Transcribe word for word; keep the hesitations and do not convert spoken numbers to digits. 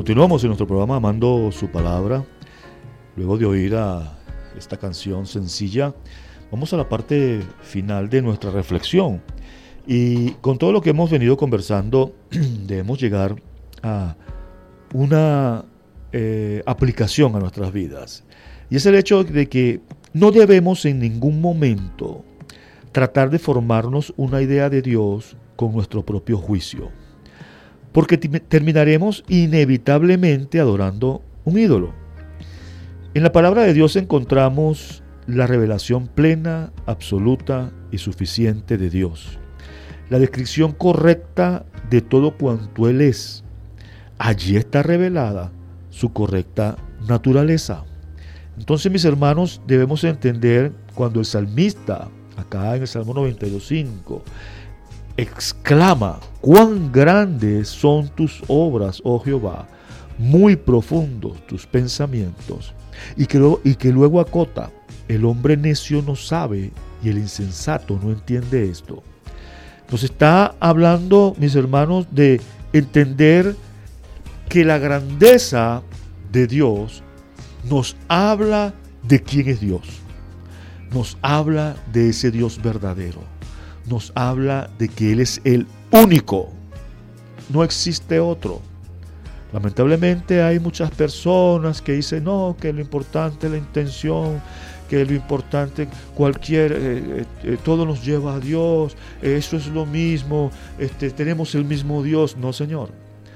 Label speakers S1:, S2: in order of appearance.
S1: Continuamos en nuestro programa Amando su Palabra. Luego de oír a esta canción sencilla, vamos a la parte final de nuestra reflexión. Y con todo lo que hemos venido conversando, debemos llegar a una eh, aplicación a nuestras vidas. Y es el hecho de que no debemos en ningún momento tratar de formarnos una idea de Dios con nuestro propio juicio, porque t- terminaremos inevitablemente adorando un ídolo. En la palabra de Dios encontramos la revelación plena, absoluta y suficiente de Dios, la descripción correcta de todo cuanto Él es. Allí está revelada su correcta naturaleza. Entonces, mis hermanos, debemos entender cuando el salmista, acá en el Salmo noventa y dos, cinco, exclama: cuán grandes son tus obras, oh Jehová, muy profundos tus pensamientos, y que, lo, y que luego acota: el hombre necio no sabe y el insensato no entiende esto. Nos está hablando, mis hermanos, de entender que la grandeza de Dios nos habla de quién es Dios, nos habla de ese Dios verdadero, nos habla de que Él es el único, no existe otro. Lamentablemente hay muchas personas que dicen no, que lo importante es la intención, que lo importante, cualquier, eh, eh, todo nos lleva a Dios, eh, eso es lo mismo, este, tenemos el mismo Dios. No, Señor,